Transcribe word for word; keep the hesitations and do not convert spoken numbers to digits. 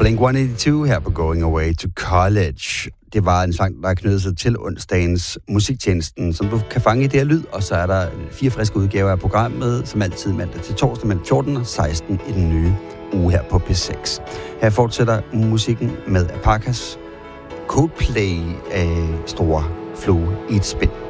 Blink et hundrede otteogtyve her på Going Away to College. Det var en sang, der knyttede sig til onsdagens musiktjenesten, som du kan fange i det her lyd. Og så er der fire friske udgaver af programmet, som altid mandag til torsdag mellem fjorten og seksten i den nye uge her på P seks. Her fortsætter musikken med Apakas Coldplay af Store Flue i et Spind.